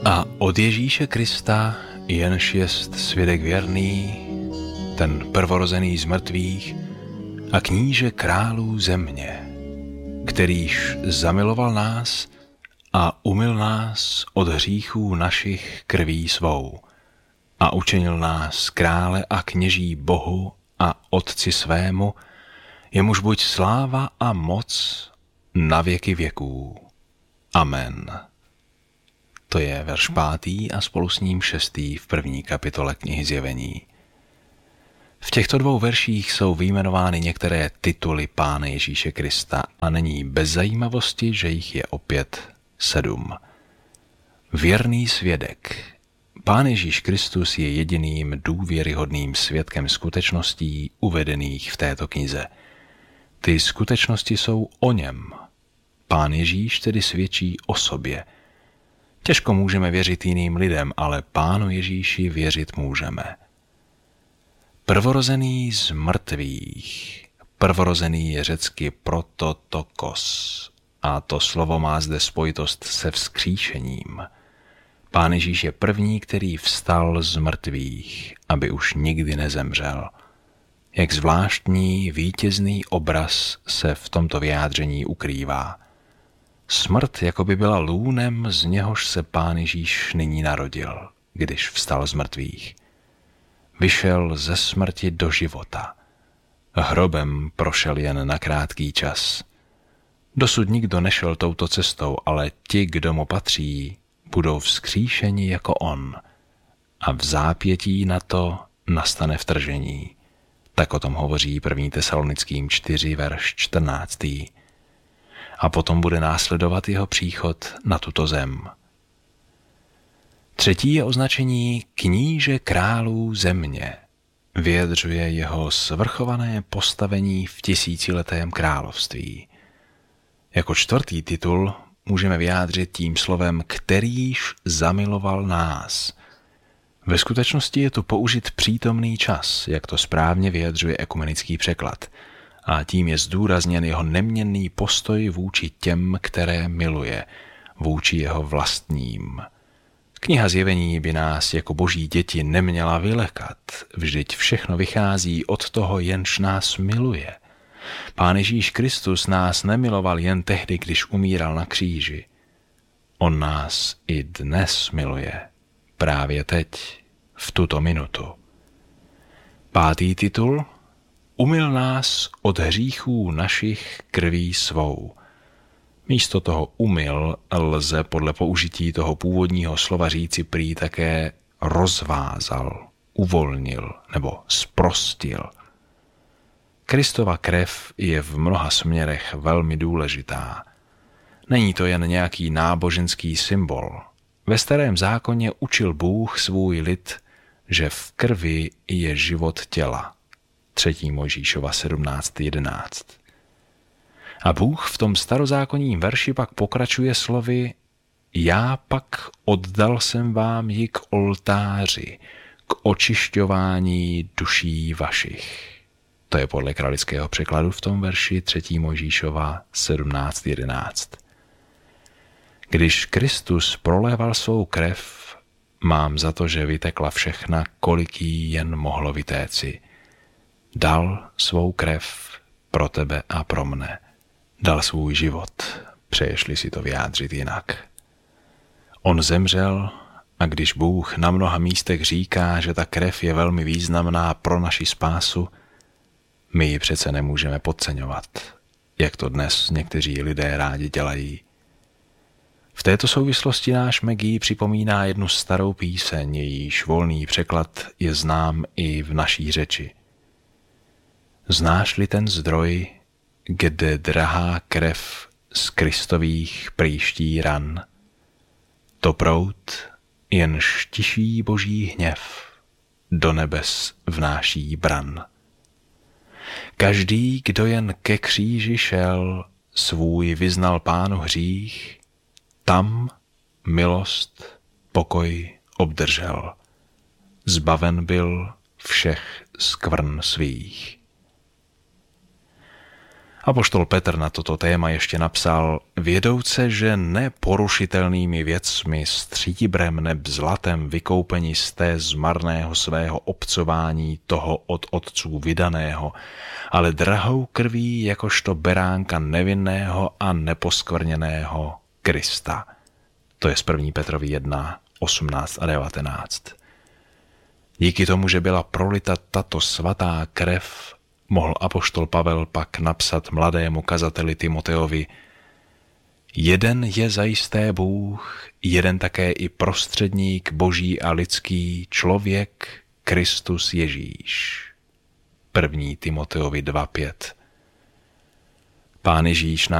A od Ježíše Krista, jenž jest svědek věrný, ten prvorozený z mrtvých a kníže králů země, kterýž zamiloval nás a umyl nás od hříchů našich krví svou a učinil nás krále a kněží Bohu a Otci svému, jemuž buď sláva a moc na věky věků. Amen. To je verš 5. a spolu s ním 6. v 1. kapitole knihy Zjevení. V těchto dvou verších jsou vyjmenovány některé tituly Pána Ježíše Krista a není bez zajímavosti, že jich je opět 7. Věrný svědek. Pán Ježíš Kristus je jediným důvěryhodným svědkem skutečností uvedených v této knize. Ty skutečnosti jsou o něm. Pán Ježíš tedy svědčí o sobě. Těžko můžeme věřit jiným lidem, ale Pánu Ježíši věřit můžeme. Prvorozený z mrtvých. Prvorozený je řecky prototokos. A to slovo má zde spojitost se vzkříšením. Pán Ježíš je první, který vstal z mrtvých, aby už nikdy nezemřel. Jak zvláštní vítězný obraz se v tomto vyjádření ukrývá. Smrt jako by byla lůnem, z něhož se Pán Ježíš nyní narodil, když vstal z mrtvých. Vyšel ze smrti do života. Hrobem prošel jen na krátký čas. Dosud nikdo nešel touto cestou, ale ti, kdo mu patří, budou vzkříšeni jako on. A v zápětí na to nastane vtržení. Tak o tom hovoří 1. Tesalonickým 4, verš 14. A potom bude následovat jeho příchod na tuto zem. Třetí je označení kníže králů země. Vyjadřuje jeho svrchované postavení v tisíciletém království. Jako čtvrtý titul můžeme vyjádřit tím slovem kterýž zamiloval nás. Ve skutečnosti je tu použit přítomný čas, jak to správně vyjadřuje ekumenický překlad. A tím je zdůrazněn jeho neměnný postoj vůči těm, které miluje, vůči jeho vlastním. Kniha Zjevení by nás jako boží děti neměla vylekat, vždyť všechno vychází od toho, jenž nás miluje. Pán Ježíš Kristus nás nemiloval jen tehdy, když umíral na kříži. On nás i dnes miluje, právě teď, v tuto minutu. 5. titul. Umyl nás od hříchů našich krví svou. Místo toho umyl lze podle použití toho původního slova říci prý také rozvázal, uvolnil nebo zprostil. Kristova krev je v mnoha směrech velmi důležitá. Není to jen nějaký náboženský symbol. Ve Starém zákoně učil Bůh svůj lid, že v krvi je život těla. 3. Mojžíšova 17.11. A Bůh v tom starozákonním verši pak pokračuje slovy já pak oddal jsem vám ji k oltáři, k očišťování duší vašich. To je podle kralického překladu v tom verši 3. Mojžíšova 17.11. Když Kristus proléval svou krev, mám za to, že vytekla všechna, kolik jí jen mohlo vytéci. Dal svou krev pro tebe a pro mne. Dal svůj život, přeješ-li si to vyjádřit jinak. On zemřel a když Bůh na mnoha místech říká, že ta krev je velmi významná pro naši spásu, my ji přece nemůžeme podceňovat, jak to dnes někteří lidé rádi dělají. V této souvislosti náš Maggie připomíná jednu starou píseň, jejíž volný překlad je znám i v naší řeči. Znáš-li ten zdroj, kde drahá krev z Kristových prýští ran, to proud, jenž tiší boží hněv, do nebes vnáší bran. Každý, kdo jen ke kříži šel, svůj vyznal Pánu hřích, tam milost, pokoj obdržel. Zbaven byl všech skvrn svých. Apoštol Petr na toto téma ještě napsal: vědouce, že neporušitelnými věcmi, stříbrem neb zlatem vykoupeni jste z marného svého obcování toho od otců vydaného, ale drahou krví jakožto beránka nevinného a neposkvrněného Krista. To je z 1. Petrovi 1, 18 a 19. Díky tomu, že byla prolita tato svatá krev, mohl apoštol Pavel pak napsat mladému kazateli Timoteovi: jeden je zajisté Bůh, jeden také i prostředník boží a lidský, člověk Kristus Ježíš. 1. Timoteovi 2,5. Pán Ježíš nás